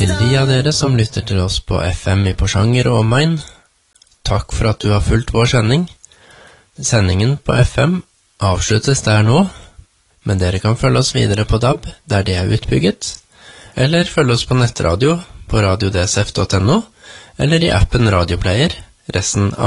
Til de av dere som lytter til oss på FM i Porsanger og omegn, takk for at du har fulgt vår sending. Sendingen på FM avsluttes der nå, men dere kan følge oss videre på DAB, der det er utbygget, eller følge oss på nettradio på radiodsf.no, eller i appen Radioplayer resten av